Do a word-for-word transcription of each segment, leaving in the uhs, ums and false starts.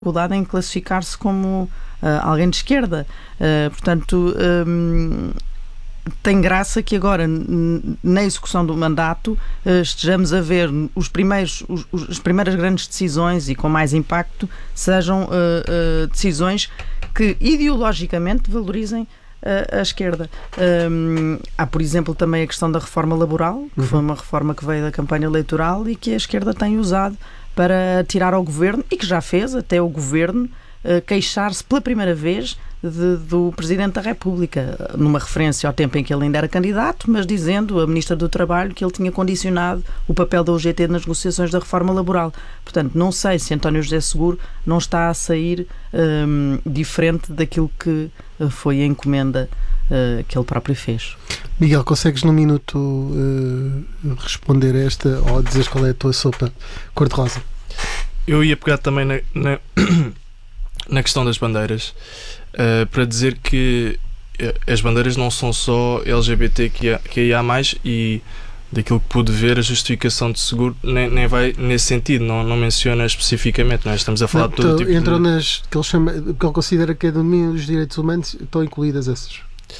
dificuldade em classificar-se como uh, alguém de esquerda. Uh, portanto, um, tem graça que agora, n- na execução do mandato, uh, estejamos a ver os primeiros, os, os, as primeiras grandes decisões e com mais impacto sejam uh, uh, decisões que ideologicamente valorizem a, a esquerda. Um, há, por exemplo, também a questão da reforma laboral, que uhum. foi uma reforma que veio da campanha eleitoral e que a esquerda tem usado para tirar ao governo, e que já fez até o governo uh, queixar-se pela primeira vez de, do Presidente da República, numa referência ao tempo em que ele ainda era candidato, mas dizendo a Ministra do Trabalho que ele tinha condicionado o papel da U G T nas negociações da reforma laboral. Portanto, não sei se António José Seguro não está a sair um, diferente daquilo que foi a encomenda uh, que ele próprio fez. Miguel, consegues num minuto uh, responder a esta, ou dizeres qual é a tua sopa cor-de-rosa? Eu ia pegar também na, na, na questão das bandeiras, uh, para dizer que as bandeiras não são só L G B T Q I A mais, e daquilo que pude ver, a justificação de Seguro nem, nem vai nesse sentido, não, não menciona especificamente, não é? Estamos a falar não, de todo então, tipo entram de... nas que ele chama, que ele considera que é do domínio dos direitos humanos, estão incluídas essas?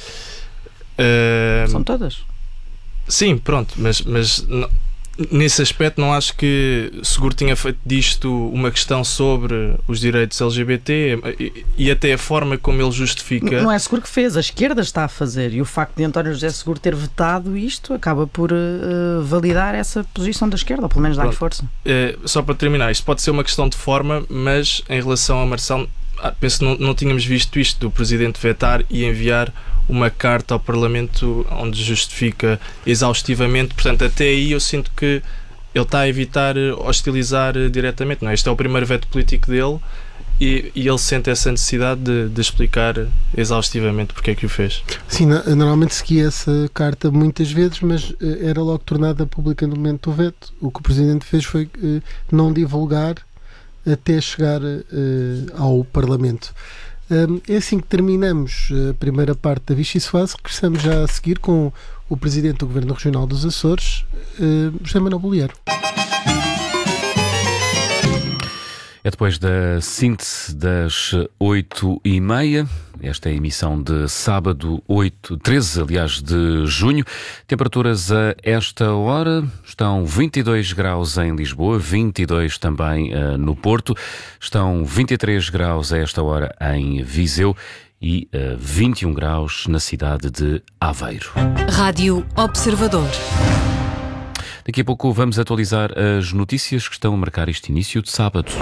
Uh, São todas? Sim, pronto, mas, mas não, nesse aspecto não acho que Seguro tinha feito disto uma questão sobre os direitos L G B T, e, e até a forma como ele justifica... Não é Seguro que fez, a esquerda está a fazer, e o facto de António José Seguro ter vetado isto acaba por uh, validar essa posição da esquerda, ou pelo menos dar-lhe força. Uh, só para terminar, isto pode ser uma questão de forma, mas em relação a Marcelo, penso que não, não tínhamos visto isto do Presidente vetar e enviar uma carta ao Parlamento onde justifica exaustivamente. Portanto, até aí eu sinto que ele está a evitar hostilizar diretamente, não é? Este é o primeiro veto político dele, e, e ele sente essa necessidade de, de explicar exaustivamente porque é que o fez. Sim, normalmente seguia essa carta muitas vezes, mas era logo tornada pública no momento do veto. O que o Presidente fez foi não divulgar até chegar uh, ao Parlamento. Um, é assim que terminamos a primeira parte da Vichy Soase. Regressamos já a seguir com o Presidente do Governo Regional dos Açores, uh, José Manuel Bolieiro. É depois da síntese das oito e meia. Esta é a emissão de sábado, oito, treze, aliás, de junho. Temperaturas a esta hora estão vinte e dois graus em Lisboa, vinte e dois também uh, no Porto. Estão vinte e três graus a esta hora em Viseu e uh, vinte e um graus na cidade de Aveiro. Rádio Observador. Daqui a pouco vamos atualizar as notícias que estão a marcar este início de sábado.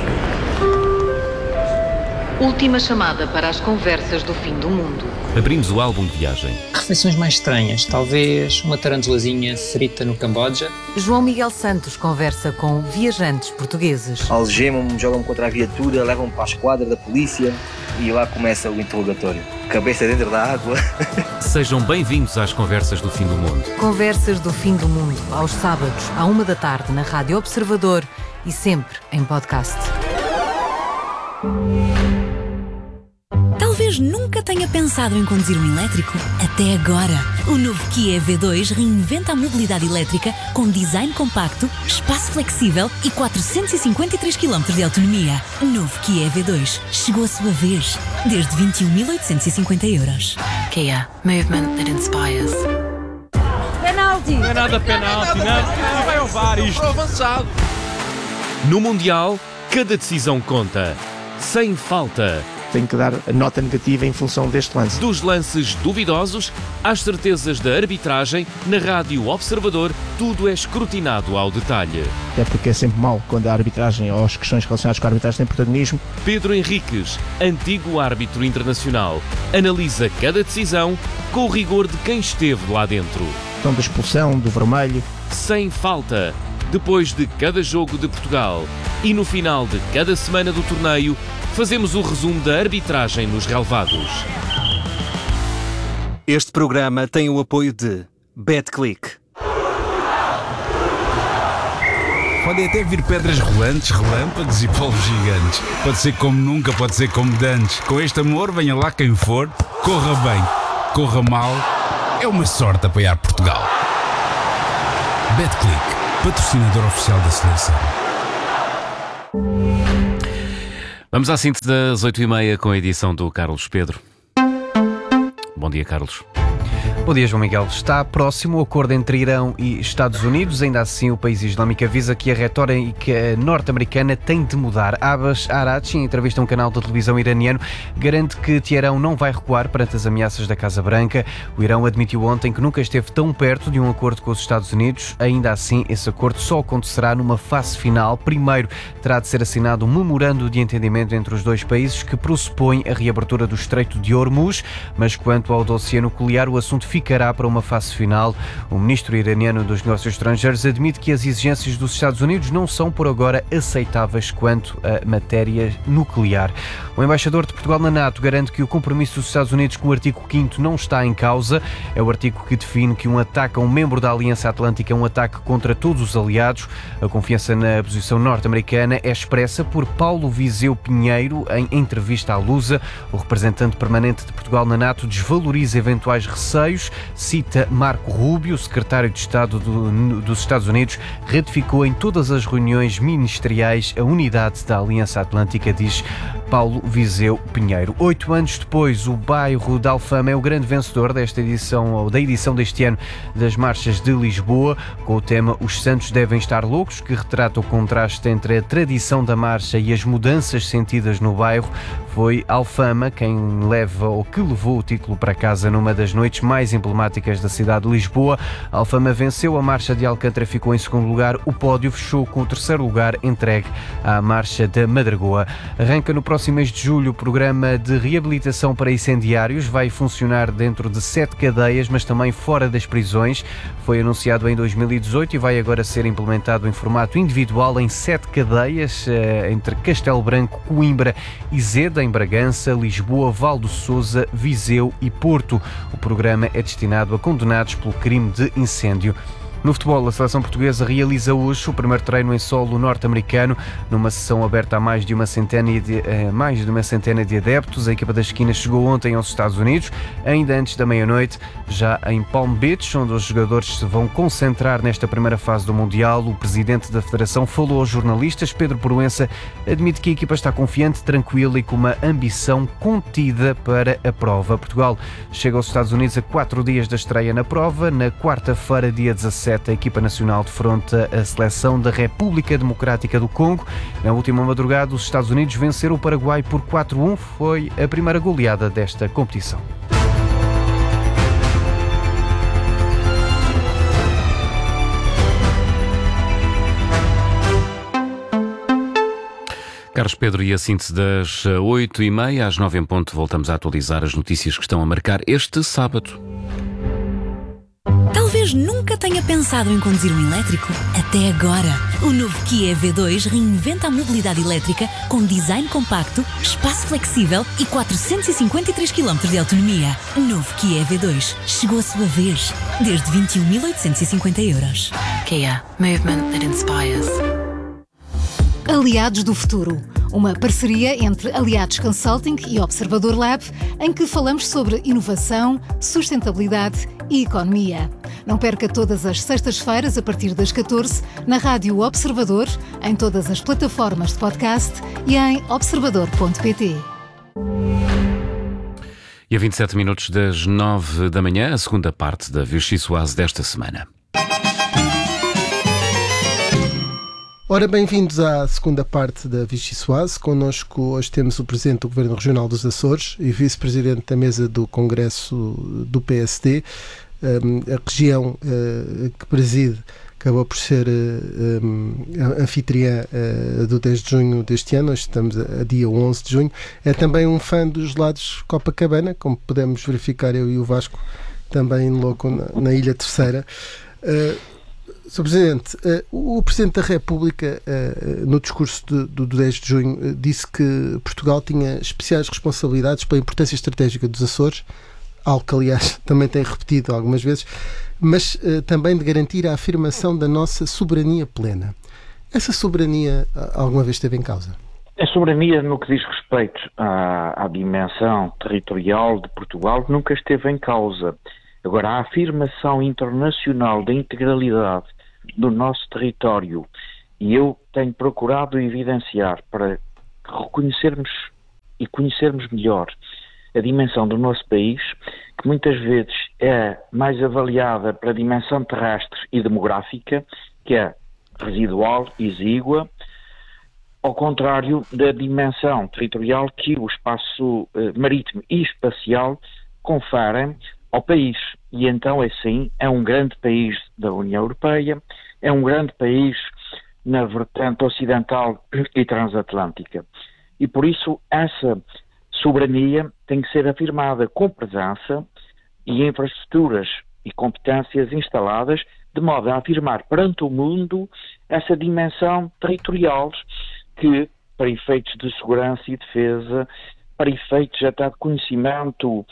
Última chamada para as conversas do fim do mundo. Abrimos o álbum de viagem. Refeições mais estranhas, talvez uma tarantulazinha frita no Camboja. João Miguel Santos conversa com viajantes portugueses. Algemam-me, jogam-me contra a viatura, levam-me para a esquadra da polícia e lá começa o interrogatório. Cabeça dentro da água. Sejam bem-vindos às conversas do fim do mundo. Conversas do fim do mundo, aos sábados, à uma da tarde, na Rádio Observador e sempre em podcast. Talvez nunca tenha pensado em conduzir um elétrico. Até agora. O novo Kia E V dois reinventa a mobilidade elétrica com design compacto, espaço flexível e quatrocentos e cinquenta e três quilómetros de autonomia. Novo Kia E V dois. Chegou a sua vez. Desde vinte e um mil oitocentos e cinquenta euros. Kia. Movement that inspires. Penalti! Não é nada penalti, não. Não vai ao V A R isto. Avançado. No Mundial, cada decisão conta. Sem falta. Tenho que dar a nota negativa em função deste lance. Dos lances duvidosos às certezas da arbitragem, na Rádio Observador, tudo é escrutinado ao detalhe. Até porque é sempre mau quando a arbitragem ou as questões relacionadas com a arbitragem têm protagonismo. Pedro Henriques, antigo árbitro internacional, analisa cada decisão com o rigor de quem esteve lá dentro. Então, da expulsão, do vermelho. Sem falta. Depois de cada jogo de Portugal e no final de cada semana do torneio, fazemos o resumo da arbitragem nos relevados. Este programa tem o apoio de BetClick. Podem até vir pedras rolantes, relâmpagos e polvos gigantes. Pode ser como nunca, pode ser como dantes. Com este amor, venha lá quem for, corra bem, corra mal. É uma sorte apoiar Portugal. BetClick, patrocinador oficial da seleção. Vamos Vamos à síntese das oito e meia com a edição do Carlos Pedro. Bom dia, Carlos. Bom dia, João Miguel. Está próximo o acordo entre Irão e Estados Unidos. Ainda assim, o país islâmico avisa que a retórica norte-americana tem de mudar. Abbas Araghchi, em entrevista a um canal de televisão iraniano, garante que Teherão não vai recuar perante as ameaças da Casa Branca. O Irão admitiu ontem que nunca esteve tão perto de um acordo com os Estados Unidos. Ainda assim, esse acordo só acontecerá numa fase final. Primeiro, terá de ser assinado um memorando de entendimento entre os dois países que pressupõe a reabertura do Estreito de Hormuz. Mas quanto ao dossiê nuclear, o assunto ficará para uma fase final. O ministro iraniano dos Negócios Estrangeiros admite que as exigências dos Estados Unidos não são por agora aceitáveis quanto à matéria nuclear. O embaixador de Portugal na NATO garante que o compromisso dos Estados Unidos com o artigo quinto não está em causa. É o artigo que define que um ataque a um membro da Aliança Atlântica é um ataque contra todos os aliados. A confiança na posição norte-americana é expressa por Paulo Viseu Pinheiro em entrevista à Lusa. O representante permanente de Portugal na NATO desvaloriza eventuais receios. Cita Marco Rubio, secretário de Estado do, dos Estados Unidos, ratificou em todas as reuniões ministeriais a unidade da Aliança Atlântica, diz Paulo Viseu Pinheiro. Oito anos depois, o bairro de Alfama é o grande vencedor desta edição, ou da edição deste ano das Marchas de Lisboa, com o tema Os Santos Devem Estar Loucos, que retrata o contraste entre a tradição da marcha e as mudanças sentidas no bairro. Foi Alfama quem leva ou que levou o título para casa numa das noites mais emblemáticas da cidade de Lisboa. Alfama venceu, a Marcha de Alcântara ficou em segundo lugar, o pódio fechou com o terceiro lugar entregue à Marcha da Madragoa. Arranca no próximo mês de julho o programa de reabilitação para incendiários, vai funcionar dentro de sete cadeias, mas também fora das prisões. Foi anunciado em dois mil e dezoito e vai agora ser implementado em formato individual em sete cadeias, entre Castelo Branco, Coimbra e Zeda, em Bragança, Lisboa, Val do Sousa, Viseu e Porto. O programa é destinado a condenados pelo crime de incêndio. No futebol, a seleção portuguesa realiza hoje o primeiro treino em solo norte-americano, numa sessão aberta a mais de uma centena de, eh, mais de uma centena de adeptos. A equipa das esquinas chegou ontem aos Estados Unidos, ainda antes da meia-noite, já em Palm Beach, onde os jogadores se vão concentrar nesta primeira fase do Mundial. O presidente da Federação falou aos jornalistas. Pedro Proença admite que a equipa está confiante, tranquila e com uma ambição contida para a prova. Portugal chega aos Estados Unidos a quatro dias da estreia na prova. Na quarta-feira, dia dezassete, a equipa nacional defronta a seleção da República Democrática do Congo. Na última madrugada, os Estados Unidos venceram o Paraguai por quatro a um. Foi a primeira goleada desta competição. Carlos Pedro, e a síntese das oito e meia às nove em ponto, voltamos a atualizar as notícias que estão a marcar este sábado. Talvez nunca tenha pensado em conduzir um elétrico. Até agora. O novo Kia E V dois reinventa a mobilidade elétrica com design compacto, espaço flexível e quatrocentos e cinquenta e três quilómetros de autonomia. Novo Kia E V dois. Chegou a sua vez. Desde vinte e um mil oitocentos e cinquenta euros. Kia. Movement that inspires. Aliados do Futuro. Uma parceria entre Aliados Consulting e Observador Lab, em que falamos sobre inovação, sustentabilidade e economia. Não perca todas as sextas-feiras, a partir das catorze, na Rádio Observador, em todas as plataformas de podcast e em observador ponto pt. E a vinte e sete minutos das nove da manhã, a segunda parte da Vichy Soase desta semana. Ora, bem-vindos à segunda parte da Vichy Soase. Connosco hoje temos o Presidente do Governo Regional dos Açores e Vice-Presidente da Mesa do Congresso do P S D. Um, a região uh, que preside acabou por ser uh, um, anfitriã uh, do dez de junho deste ano. Hoje estamos a, a dia onze de junho. É também um fã dos gelados Copacabana, como podemos verificar eu e o Vasco, também louco na, na Ilha Terceira. Uh, Senhor Presidente, uh, o Presidente da República, uh, no discurso de, do dez de junho, uh, disse que Portugal tinha especiais responsabilidades pela importância estratégica dos Açores, algo que, aliás, também tem repetido algumas vezes, mas uh, também de garantir a afirmação da nossa soberania plena. Essa soberania alguma vez esteve em causa? A soberania, no que diz respeito à, à dimensão territorial de Portugal, nunca esteve em causa. Agora, a afirmação internacional da integralidade do nosso território, e eu tenho procurado evidenciar para reconhecermos e conhecermos melhor a dimensão do nosso país, que muitas vezes é mais avaliada pela dimensão terrestre e demográfica, que é residual, exígua, ao contrário da dimensão territorial que o espaço eh, marítimo e espacial conferem ao país. E então, assim, é um grande país da União Europeia, é um grande país na vertente ocidental e transatlântica. E por isso essa soberania tem que ser afirmada com presença e infraestruturas e competências instaladas, de modo a afirmar perante o mundo essa dimensão territorial que, para efeitos de segurança e defesa, para efeitos até de conhecimento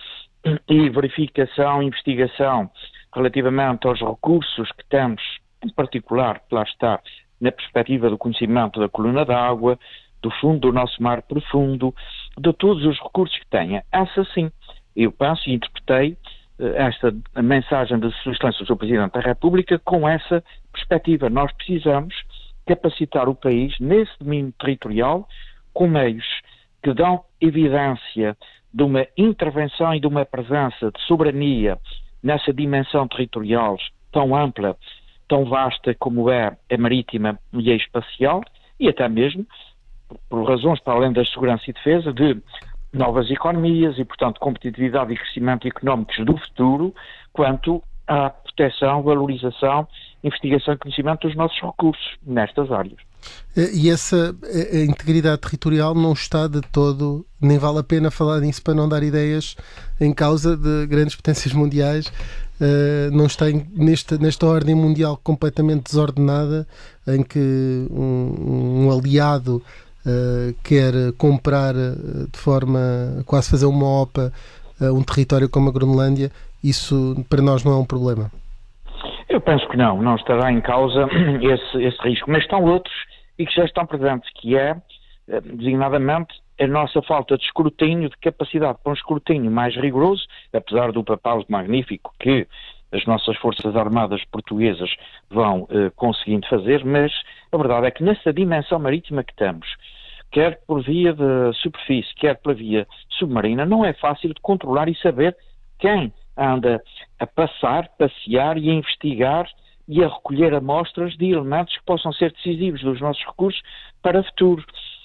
e verificação e investigação relativamente aos recursos que temos, em particular, lá está, na perspectiva do conhecimento da coluna d'água, do fundo do nosso mar profundo, de todos os recursos que tenha. Essa sim, eu penso e interpretei esta mensagem de Sua Excelência, o senhor Presidente da República, com essa perspectiva. Nós precisamos capacitar o país nesse domínio territorial com meios que dão evidência de uma intervenção e de uma presença de soberania nessa dimensão territorial tão ampla, tão vasta como é a marítima e a espacial, e até mesmo, por razões para além da segurança e defesa, de novas economias e, portanto, competitividade e crescimento económicos do futuro, quanto à proteção, valorização, investigação e conhecimento dos nossos recursos nestas áreas. E essa a integridade territorial não está de todo, nem vale a pena falar nisso para não dar ideias em causa de grandes potências mundiais, uh, não está em, nesta, nesta ordem mundial completamente desordenada, em que um, um aliado Uh, quer comprar uh, de forma a quase fazer uma OPA uh, um território como a Groenlândia. Isso para nós não é um problema? Eu penso que não, não estará em causa esse, esse risco, mas estão outros e que já estão presentes, que é, uh, designadamente, a nossa falta de escrutínio, de capacidade para um escrutínio mais rigoroso, apesar do papel magnífico que as nossas Forças Armadas portuguesas vão uh, conseguindo fazer, mas a verdade é que nessa dimensão marítima que temos, quer por via de superfície, quer pela via submarina, não é fácil de controlar e saber quem anda a passar, passear e a investigar e a recolher amostras de elementos que possam ser decisivos dos nossos recursos para o futuro.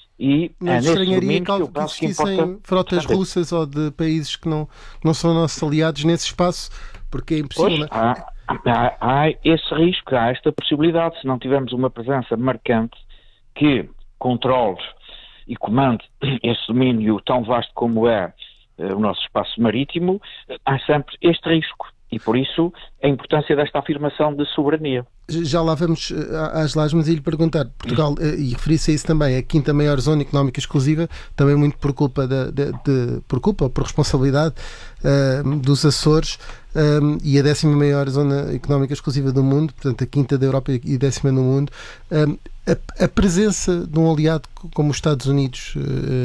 E não é nesse estranharia domínio que eu que penso que existissem importa frotas saber. russas ou de países que não, não são nossos aliados nesse espaço, porque é impossível. Pois, há, há, há esse risco, há esta possibilidade, se não tivermos uma presença marcante que controle e comande esse domínio tão vasto como é uh, o nosso espaço marítimo, há sempre este risco. E por isso a importância desta afirmação de soberania. Já lá vamos às lajes, mas ia lhe perguntar, Portugal, e referi-se a isso também, a quinta maior zona económica exclusiva, também muito por culpa, de, de, de, por, culpa ou por responsabilidade uh, dos Açores, um, e a décima maior zona económica exclusiva do mundo, portanto a quinta da Europa e décima no mundo. Um, a, a presença de um aliado como os Estados Unidos uh,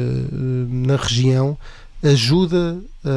uh, na região ajuda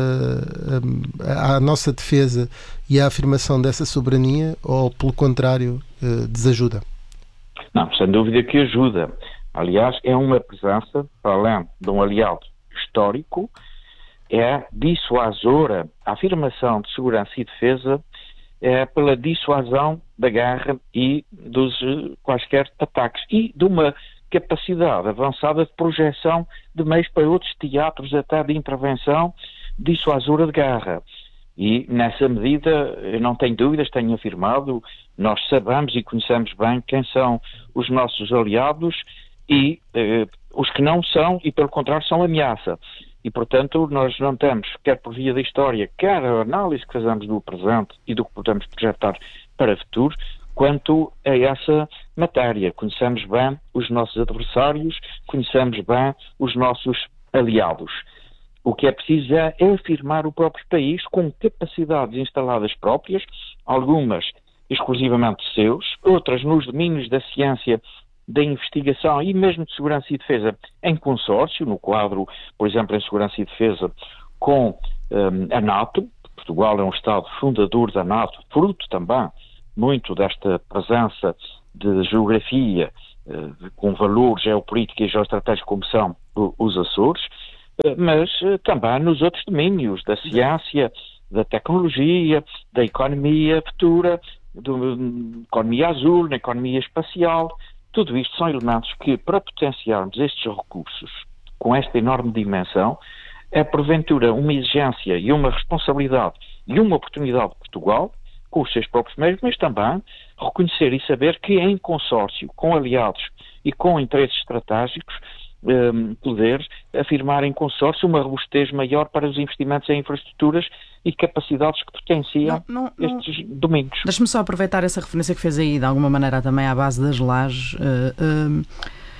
uh, à nossa defesa e à afirmação dessa soberania, ou pelo contrário uh, desajuda? Não, sem dúvida que ajuda. Aliás, é uma presença, para além de um aliado histórico, é dissuasora. A afirmação de segurança e defesa é pela dissuasão da guerra e dos uh, quaisquer ataques, e de uma capacidade avançada de projeção de meios para outros teatros até de intervenção dissuasora de guerra. E nessa medida, eu não tenho dúvidas, tenho afirmado, nós sabemos e conhecemos bem quem são os nossos aliados e eh, os que não são e pelo contrário são ameaça. E portanto nós não temos, quer por via da história, quer a análise que fazemos do presente e do que podemos projetar para o futuro, quanto a essa matéria. Conhecemos bem os nossos adversários, conhecemos bem os nossos aliados. O que é preciso é, é afirmar o próprio país com capacidades instaladas próprias, algumas exclusivamente seus, outras nos domínios da ciência, da investigação e mesmo de segurança e defesa em consórcio, no quadro, por exemplo, em segurança e defesa com um, a NATO. Portugal é um Estado fundador da NATO, fruto também muito desta presença de geografia uh, com valor geopolítico e geoestratégico como são os Açores, uh, mas uh, também nos outros domínios da ciência, da tecnologia, da economia futura, da economia azul, na economia espacial. Tudo isto são elementos que, para potenciarmos estes recursos com esta enorme dimensão, é porventura uma exigência e uma responsabilidade e uma oportunidade de Portugal, com os seus próprios meios, mas também reconhecer e saber que em consórcio, com aliados e com interesses estratégicos, um, poder afirmar em consórcio uma robustez maior para os investimentos em infraestruturas e capacidades que potenciam não, não, estes não. domínios. Deixe-me só aproveitar essa referência que fez aí, de alguma maneira também à base das lajes. Uh, uh,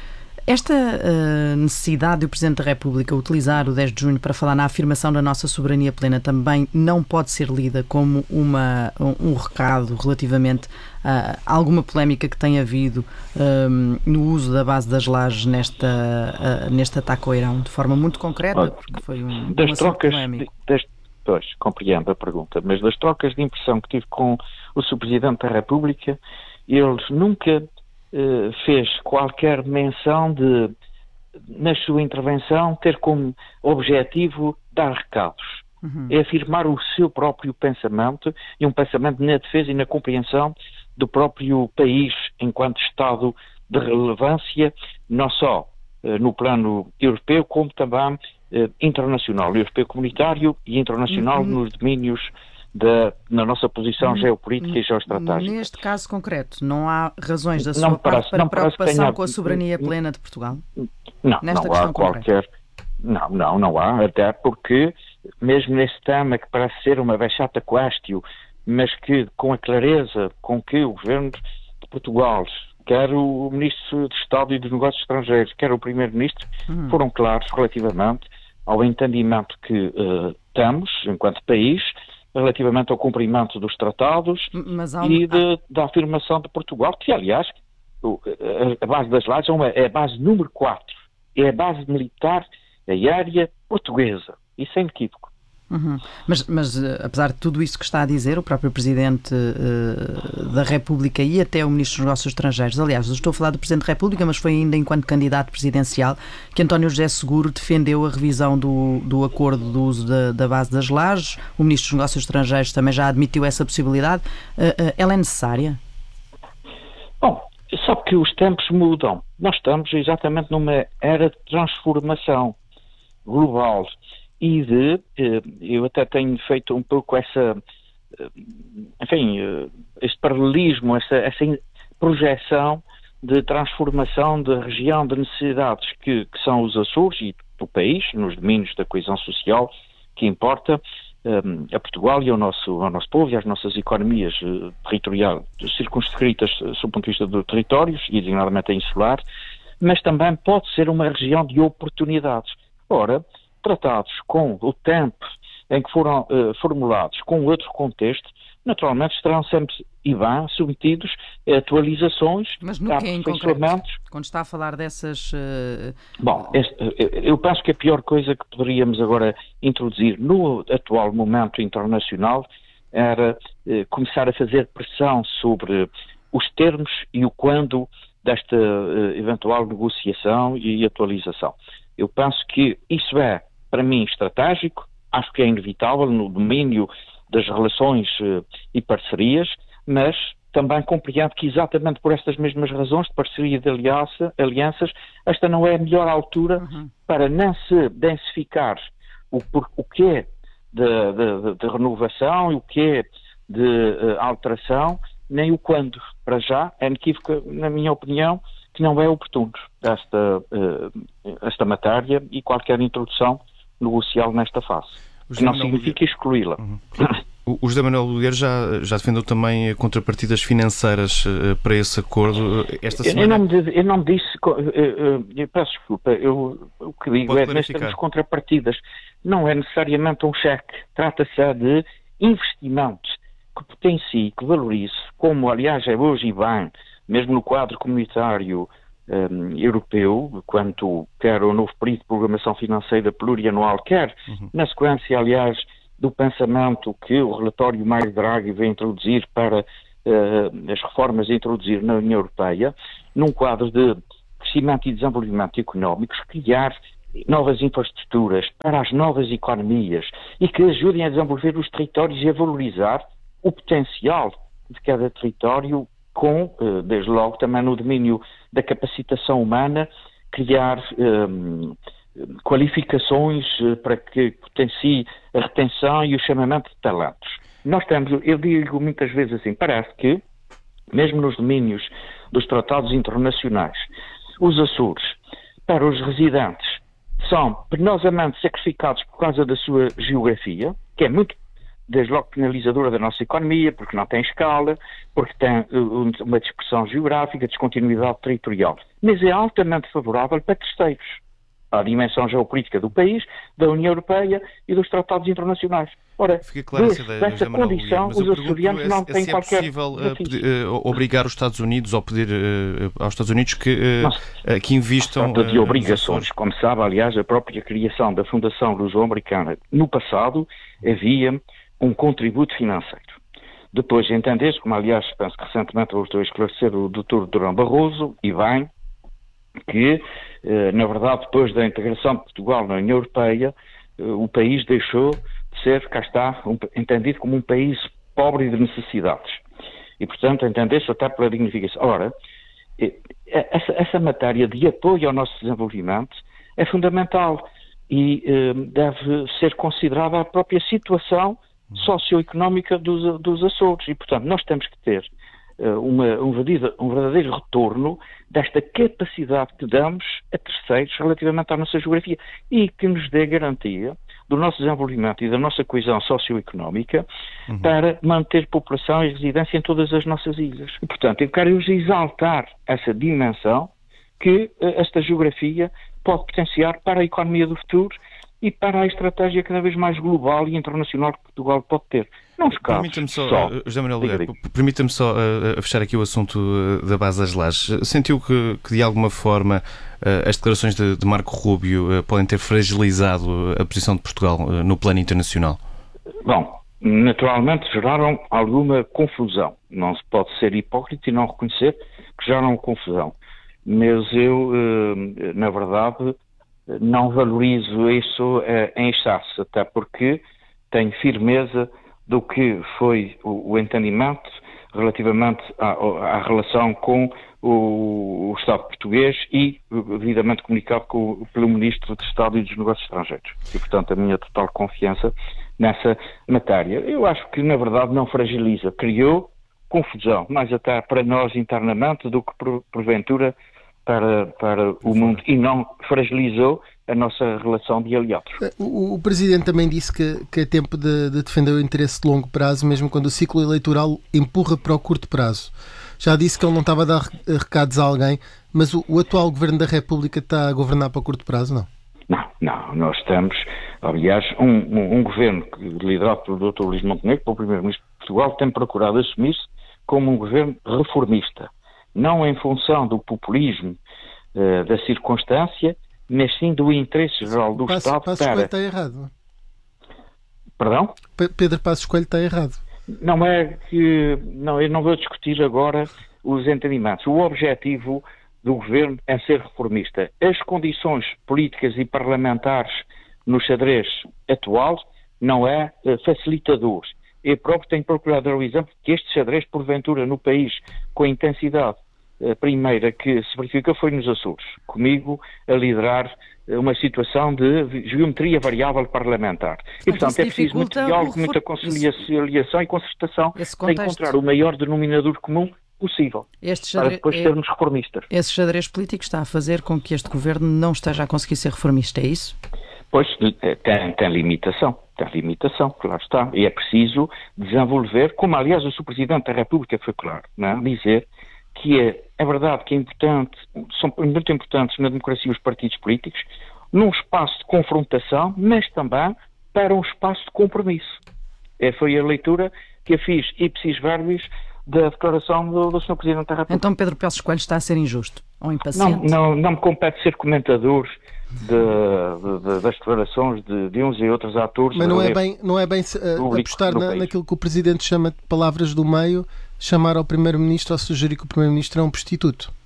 Esta uh, necessidade do Presidente da República utilizar o dez de junho para falar na afirmação da nossa soberania plena também não pode ser lida como uma, um, um recado relativamente a alguma polémica que tenha havido um, no uso da base das lajes nesta, uh, neste ataque ao Irão, de forma muito concreta, porque foi um, das um trocas polémico. De, das, pois, compreendo a pergunta, mas das trocas de impressão que tive com o seu Presidente da República, eles nunca Uh, fez qualquer menção de, na sua intervenção, ter como objetivo dar recados. Uhum. É afirmar o seu próprio pensamento, e um pensamento na defesa e na compreensão do próprio país enquanto Estado de relevância, não só uh, no plano europeu, como também uh, internacional, europeu comunitário e internacional uhum. nos domínios Da, na nossa posição geopolítica e geoestratégica. Neste caso concreto, não há razões da não sua parece, parte para preocupação tenha... com a soberania plena de Portugal? Não, Nesta não há qualquer... Não, não, não há, até porque, mesmo nesse tema que parece ser uma vexata quaestio, mas que, com a clareza com que o Governo de Portugal, quer o Ministro de Estado e dos Negócios Estrangeiros, quer o Primeiro-Ministro, uhum. foram claros relativamente ao entendimento que uh, temos, enquanto país, relativamente ao cumprimento dos tratados um... e de, da afirmação de Portugal, que, aliás, a base das lajes é a base número quatro, é a base militar aérea portuguesa, isso é inequívoco. Uhum. Mas, mas, apesar de tudo isso que está a dizer, o próprio Presidente uh, da República e até o Ministro dos Negócios Estrangeiros, aliás, eu estou a falar do Presidente da República, mas foi ainda enquanto candidato presidencial que António José Seguro defendeu a revisão do, do acordo do uso da, da base das lajes. O Ministro dos Negócios Estrangeiros também já admitiu essa possibilidade. Uh, uh, ela é necessária? Bom, sabe que os tempos mudam. Nós estamos exatamente numa era de transformação global. E de, eu até tenho feito um pouco essa, enfim, este paralelismo, essa, essa projeção de transformação da região de necessidades que, que são os Açores e do país, nos domínios da coesão social, que importa um, a Portugal e ao nosso, ao nosso povo e às nossas economias uh, territoriais, circunscritas uh, sob o ponto de vista de territórios, e designadamente a insular, mas também pode ser uma região de oportunidades. Ora, tratados com o tempo em que foram uh, formulados com outro contexto, naturalmente estarão sempre e bem submetidos a atualizações, mas no que é em concreto? Quando está a falar dessas... Uh... Bom, este, eu penso que a pior coisa que poderíamos agora introduzir no atual momento internacional era uh, começar a fazer pressão sobre os termos e o quando desta uh, eventual negociação e atualização. Eu penso que isso é, para mim, estratégico, acho que é inevitável no domínio das relações uh, e parcerias, mas também compreendo que exatamente por estas mesmas razões de parceria e de aliança, alianças, esta não é a melhor altura uhum. para não se densificar o, por, o que é de, de, de renovação e o que é de uh, alteração, nem o quando. Para já, é inequívoco, na minha opinião, que não é oportuno esta, uh, esta matéria e qualquer introdução negocial nesta fase. O que não significa excluí-la. Uhum. O José Manuel Bolieiro já, já defendeu também contrapartidas financeiras uh, para esse acordo esta semana. Eu não, me, eu não me disse, eu, eu, eu peço desculpa, eu, o que digo Pode é, nós temos contrapartidas, não é necessariamente um cheque, trata-se de investimentos que potencie, que valorize, como aliás é hoje e bem, mesmo no quadro comunitário um, europeu, quanto quer o novo período de programação financeira plurianual, quer uhum. na sequência, aliás, do pensamento que o relatório Mário Draghi vem introduzir para uh, as reformas a introduzir na União Europeia, num quadro de crescimento e desenvolvimento económicos, criar novas infraestruturas para as novas economias e que ajudem a desenvolver os territórios e a valorizar o potencial de cada território com, desde logo, também no domínio da capacitação humana, criar um, qualificações para que potencie a retenção e o chamamento de talentos. Nós temos, eu digo muitas vezes assim, parece que, mesmo nos domínios dos tratados internacionais, os Açores, para os residentes, são penosamente sacrificados por causa da sua geografia, que é muito, desde logo, penalizadora da nossa economia, porque não tem escala, porque tem uma dispersão geográfica, descontinuidade territorial. Mas é altamente favorável para terceiros, à dimensão geopolítica do país, da União Europeia e dos tratados internacionais. Ora, fica clara essa ideia, dessa condição, os açorianos não têm se é qualquer... possível uh, pedir, uh, obrigar os Estados Unidos, ou pedir uh, aos Estados Unidos que, uh, uh, que invistam... Trata de obrigações. Uh, Como sabe, aliás, a própria criação da Fundação Luso-Americana no passado havia um contributo financeiro. Depois entender-se, como aliás penso que recentemente voltou a esclarecer o doutor Durão Barroso, e bem, que uh, na verdade depois da integração de Portugal na União Europeia, uh, o país deixou de ser, cá está, um, entendido como um país pobre e de necessidades. E, portanto, entender-se até pela dignificação. Ora, essa, essa matéria de apoio ao nosso desenvolvimento é fundamental e eh, deve ser considerada a própria situação socioeconómica dos, dos Açores. E, portanto, nós temos que ter uh, uma, um, verdadeiro, um verdadeiro retorno desta capacidade que damos a terceiros relativamente à nossa geografia e que nos dê garantia do nosso desenvolvimento e da nossa coesão socioeconómica uhum. para manter população e residência em todas as nossas ilhas. E, portanto, eu quero exaltar essa dimensão que uh, esta geografia pode potenciar para a economia do futuro e para a estratégia cada vez mais global e internacional que Portugal pode ter. Não se cabe. Permita-me só, só. José Manuel Oliveira, permita-me só uh, fechar aqui o assunto uh, da base das lajes. Sentiu que, que de alguma forma uh, as declarações de, de Marco Rubio uh, podem ter fragilizado a posição de Portugal uh, no plano internacional? Bom, naturalmente geraram alguma confusão. Não se pode ser hipócrita e não reconhecer que geraram confusão. Mas eu, uh, na verdade, não valorizo isso uh, em excesso, até porque tenho firmeza do que foi o, o entendimento relativamente à, à relação com o, o Estado português e devidamente comunicado com, pelo Ministro de Estado e dos Negócios Estrangeiros. E, portanto, a minha total confiança nessa matéria. Eu acho que, na verdade, não fragiliza. Criou confusão, mais até para nós internamente do que, por, porventura, para, para o mundo, e não fragilizou a nossa relação de aliados. O, o Presidente também disse que, que é tempo de, de defender o interesse de longo prazo, mesmo quando o ciclo eleitoral empurra para o curto prazo. Já disse que ele não estava a dar recados a alguém, mas o, o atual Governo da República está a governar para o curto prazo, não? Não, não. Nós estamos, aliás, um, um, um governo liderado pelo doutor Luís Montenegro, pelo Primeiro-Ministro de Portugal, tem procurado assumir-se como um governo reformista. Não em função do populismo uh, da circunstância, mas sim do interesse geral do Passo, Estado. Passos para... Coelho está errado. Perdão? P- Pedro Passos Coelho está errado. Não é que... Não, eu não vou discutir agora os entendimentos. O objetivo do governo é ser reformista. As condições políticas e parlamentares no xadrez atual não é uh, facilitador. Eu próprio tenho procurado dar o exemplo que este xadrez, porventura, no país, com a intensidade a primeira que se verificou foi nos Açores, comigo a liderar uma situação de geometria variável parlamentar. E, portanto, é preciso muito diálogo, muita conciliação e concertação para encontrar o maior denominador comum possível, xadrez, para depois é, sermos reformistas. Esse xadrez político está a fazer com que este governo não esteja a conseguir ser reformista, é isso? Pois, tem, tem limitação, tem limitação, claro está. E é preciso desenvolver, como aliás o seu Presidente da República foi claro, não é? Dizer que é, é verdade que é importante, são muito importantes na democracia os partidos políticos, num espaço de confrontação, mas também para um espaço de compromisso. É, foi a leitura que eu fiz ipsis verbis da declaração do, do senhor Presidente da República. Então Pedro Passos Coelho está a ser injusto ou impaciente? Não, não, não me compete ser comentador de, de, de, das declarações de, de uns e outros atores. Mas não é bem, não é bem uh, apostar na, naquilo que o Presidente chama de palavras do meio, chamar ao Primeiro-Ministro ou sugerir que o Primeiro-Ministro é um prostituto?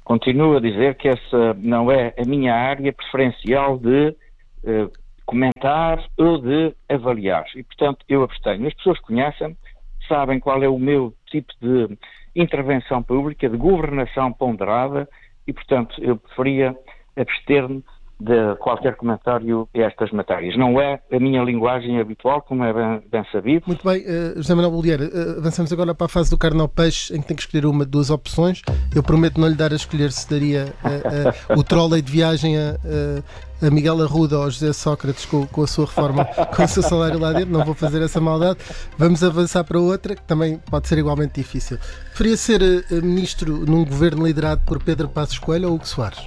Continuo a dizer que essa não é a minha área preferencial de uh, comentar ou de avaliar. E, portanto, eu abstenho. As pessoas conhecem, sabem qual é o meu tipo de intervenção pública, de governação ponderada, e, portanto, eu preferia abster-me de qualquer comentário a estas matérias. Não é a minha linguagem habitual, como é bem, bem sabido. Muito bem, uh, José Manuel Bolieiro, uh, avançamos agora para a fase do carne ao peixe, em que tem que escolher uma de duas opções. Eu prometo não lhe dar a escolher se daria uh, uh, o trolley de viagem a, uh, a Miguel Arruda ou a José Sócrates com, com a sua reforma, com o seu salário lá dentro. Não vou fazer essa maldade. Vamos avançar para outra, que também pode ser igualmente difícil. Preferia ser uh, ministro num governo liderado por Pedro Passos Coelho ou Hugo Soares?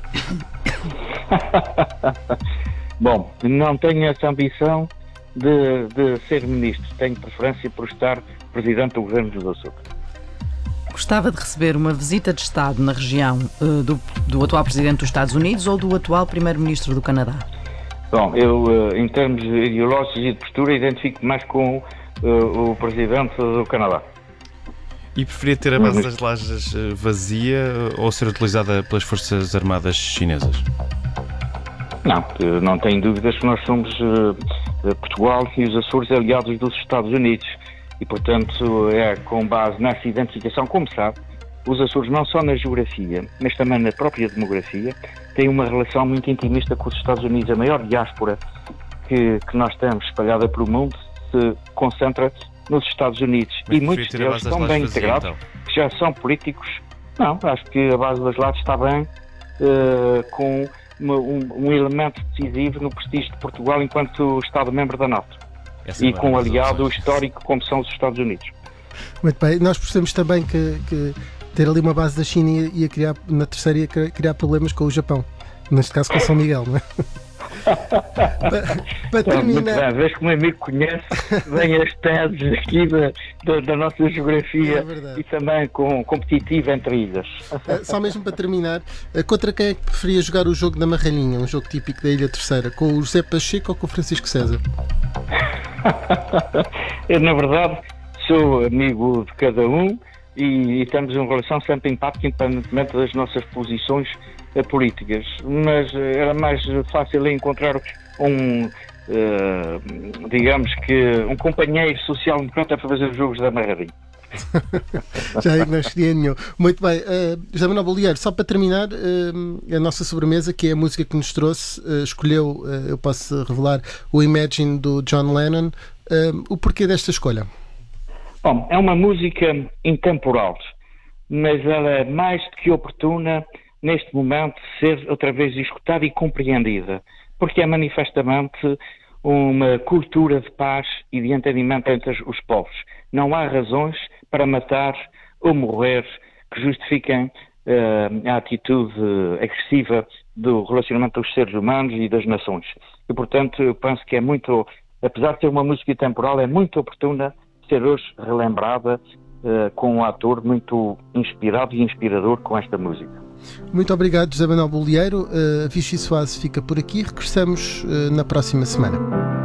Bom, não tenho essa ambição de, de ser ministro. Tenho preferência por estar presidente do governo dos Açores. Gostava de receber uma visita de Estado na região uh, do, do atual presidente dos Estados Unidos ou do atual primeiro-ministro do Canadá? Bom, eu, uh, em termos ideológicos e de postura, identifico mais com uh, o presidente do Canadá. E preferia ter a base das lajes vazia ou ser utilizada pelas Forças Armadas chinesas? Não, não tenho dúvidas que nós somos uh, Portugal e os Açores aliados dos Estados Unidos e, portanto, é com base nessa identificação, como sabe, os Açores não só na geografia, mas também na própria demografia, têm uma relação muito intimista com os Estados Unidos. A maior diáspora que, que nós temos espalhada pelo mundo se concentra nos Estados Unidos. Mas e muitos deles estão bem integrados, então. Que já são políticos. Não, acho que a base das lajes está bem uh, com uma, um, um elemento decisivo no prestígio de Portugal enquanto Estado-membro da NATO. Essa e com um aliado histórico como são os Estados Unidos. Muito bem, nós percebemos também que, que ter ali uma base da China ia, ia criar, na terceira ia criar problemas com o Japão, neste caso com São Miguel, não é? para, para terminar, vês que o meu amigo conhece bem as teses aqui da, da, da nossa geografia é e também com, competitiva entre ilhas. Só mesmo para terminar, contra quem é que preferia jogar o jogo da Marralhinha, um jogo típico da Ilha Terceira, com o José Pacheco ou com o Francisco César? Eu, na verdade, sou amigo de cada um e, e temos uma relação sempre empática, independentemente das nossas posições políticas, mas era mais fácil encontrar um, uh, digamos que, um companheiro social-democrata para fazer os jogos da Marradinha. Já é que não escolhi nenhum. Muito bem, uh, José Manuel Bolieiro, só para terminar, uh, a nossa sobremesa, que é a música que nos trouxe, uh, escolheu, uh, eu posso revelar, o Imagine do John Lennon. Uh, o porquê desta escolha? Bom, é uma música intemporal, mas ela é mais do que oportuna neste momento ser outra vez escutada e compreendida, porque é manifestamente uma cultura de paz e de entendimento entre os povos. Não há razões para matar ou morrer que justifiquem uh, a atitude agressiva do relacionamento dos seres humanos e das nações. E, portanto, eu penso que é muito, apesar de ser uma música temporal, é muito oportuna ser hoje relembrada uh, com um ator muito inspirado e inspirador com esta música. Muito obrigado, José Manuel Bolieiro. Uh, Vichy Soase fica por aqui. Regressamos uh, na próxima semana.